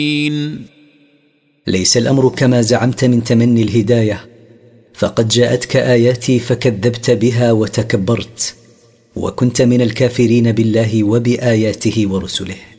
ليس الأمر كما زعمت من تمني الهداية، فقد جاءتك آياتي فكذبت بها وتكبرت، وكنت من الكافرين بالله وبآياته ورسله.